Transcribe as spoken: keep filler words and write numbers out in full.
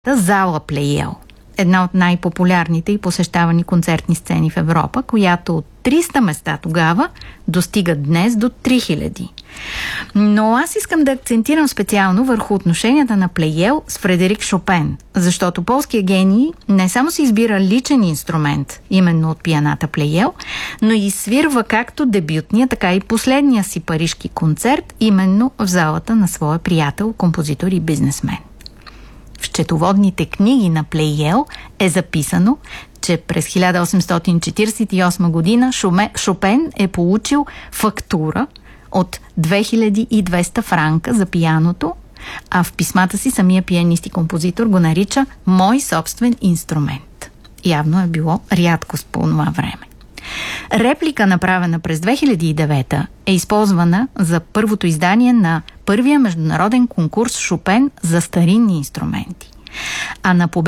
Зала Плейел, една от най-популярните и посещавани концертни сцени в Европа, която от триста места тогава достига днес до три хиляди. Но аз искам да акцентирам специално върху отношенията на Плейел с Фредерик Шопен, защото полският гений не само си избира личен инструмент, именно от пианата Плейел, но и свирва както дебютния, така и последния си парижки концерт, именно в залата на своя приятел, композитор и бизнесмен. В счетоводните книги на Плейел е записано, че през хиляда осемстотин четиридесет и осма година Шопен е получил фактура от две хиляди и двеста франка за пианото, а в писмата си самия пианист и композитор го нарича «мой собствен инструмент». Явно е било рядкост по това време. Реплика, направена през две хиляди и девета, е използвана за първото издание на първия международен конкурс Шопен за старинни инструменти. А на